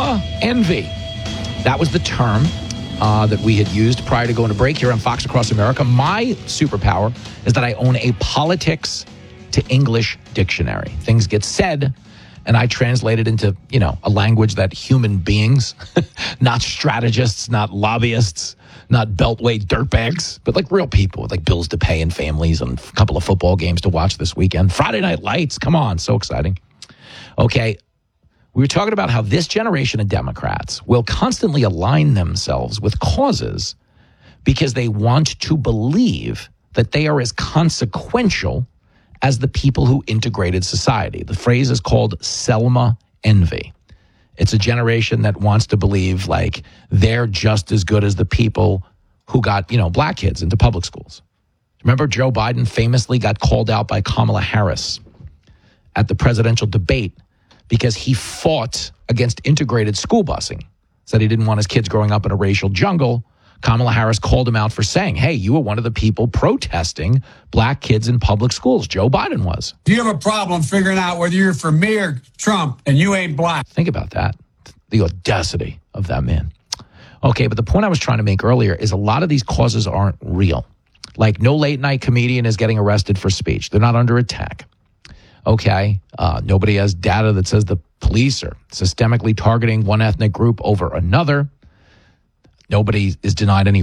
Selma envy. That was the term that we had used prior to going to break here on Fox Across America. My superpower is that I own a politics to English dictionary. Things get said, and I translate it into, a language that human beings, not strategists, not lobbyists, not beltway dirtbags, but like real people with like bills to pay and families and a couple of football games to watch this weekend. Friday Night Lights, come on, so exciting. Okay, we were talking about how this generation of Democrats will constantly align themselves with causes because they want to believe that they are as consequential as the people who integrated society. The phrase is called Selma envy. It's a generation that wants to believe like they're just as good as the people who got, black kids into public schools. Remember Joe Biden famously got called out by Kamala Harris at the presidential debate because he fought against integrated school busing. Said he didn't want his kids growing up in a racial jungle. Kamala Harris called him out for saying, hey, you were one of the people protesting black kids in public schools. Joe Biden was. Do you have a problem figuring out whether you're for me or Trump and you ain't black? Think about that. The audacity of that man. Okay, but the point I was trying to make earlier is a lot of these causes aren't real. Like no late night comedian is getting arrested for speech. They're not under attack. Okay, nobody has data that says the police are systemically targeting one ethnic group over another. Nobody is denied any